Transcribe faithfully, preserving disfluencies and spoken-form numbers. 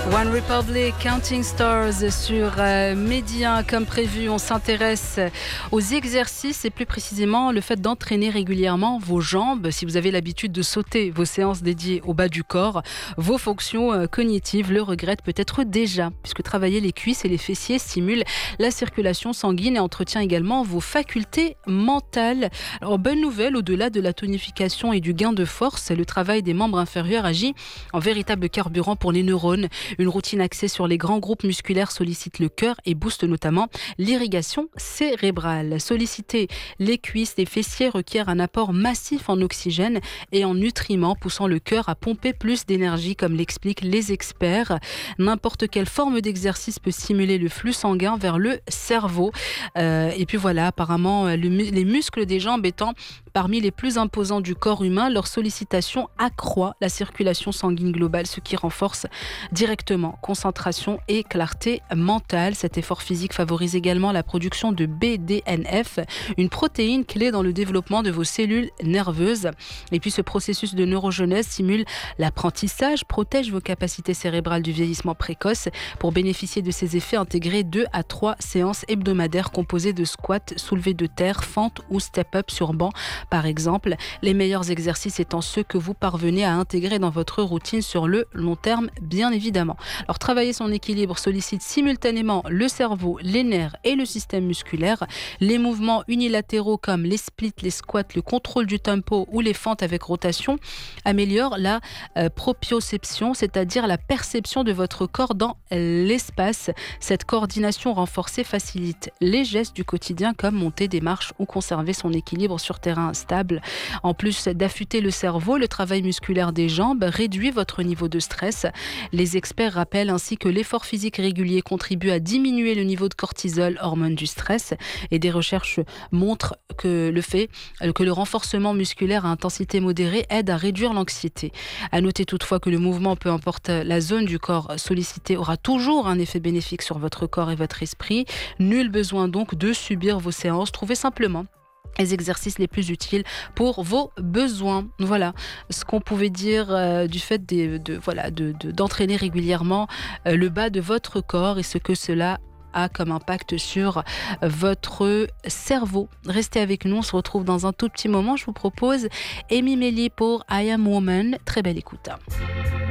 One Republic, Counting Stars sur euh, Média. Comme prévu, on s'intéresse aux exercices et plus précisément le fait d'entraîner régulièrement vos jambes. Si vous avez l'habitude de sauter vos séances dédiées au bas du corps, vos fonctions euh, cognitives le regrettent peut-être déjà, puisque travailler les cuisses et les fessiers stimule la circulation sanguine et entretient également vos facultés mentales. Alors, bonne nouvelle, au-delà de la tonification et du gain de force, le travail des membres inférieurs agit en véritable carburant pour les neurones. Une routine axée sur les grands groupes musculaires sollicite le cœur et booste notamment l'irrigation cérébrale. Solliciter les cuisses, les fessiers requiert un apport massif en oxygène et en nutriments, poussant le cœur à pomper plus d'énergie, comme l'expliquent les experts. N'importe quelle forme d'exercice peut stimuler le flux sanguin vers le cerveau. Euh, et puis voilà, apparemment, le, les muscles des jambes étant parmi les plus imposants du corps humain, leur sollicitation accroît la circulation sanguine globale, ce qui renforce directement concentration et clarté mentale. Cet effort physique favorise également la production de B D N F, une protéine clé dans le développement de vos cellules nerveuses. Et puis ce processus de neurogenèse stimule l'apprentissage, protège vos capacités cérébrales du vieillissement précoce. Pour bénéficier de ces effets, intégrez deux à trois séances hebdomadaires composées de squats, soulevés de terre, fentes ou step-up sur banc, par exemple. Les meilleurs exercices étant ceux que vous parvenez à intégrer dans votre routine sur le long terme, bien évidemment. Alors, travailler son équilibre sollicite simultanément le cerveau, les nerfs et le système musculaire. Les mouvements unilatéraux comme les splits, les squats, le contrôle du tempo ou les fentes avec rotation améliorent la euh, proprioception, c'est-à-dire la perception de votre corps dans l'espace. Cette coordination renforcée facilite les gestes du quotidien comme monter des marches ou conserver son équilibre sur terrain stable. En plus d'affûter le cerveau, le travail musculaire des jambes réduit votre niveau de stress. Les experts rappellent ainsi que l'effort physique régulier contribue à diminuer le niveau de cortisol, hormone du stress, et des recherches montrent que le fait que le renforcement musculaire à intensité modérée aide à réduire l'anxiété. À noter toutefois que le mouvement, peu importe la zone du corps sollicité, aura toujours un effet bénéfique sur votre corps et votre esprit. Nul besoin donc de subir vos séances. Trouvez simplement les exercices les plus utiles pour vos besoins. Voilà ce qu'on pouvait dire euh, du fait de, de, voilà, de, de, d'entraîner régulièrement euh, le bas de votre corps et ce que cela a comme impact sur votre cerveau. Restez avec nous, on se retrouve dans un tout petit moment. Je vous propose Amy Melly pour I Am Woman. Très belle écoute.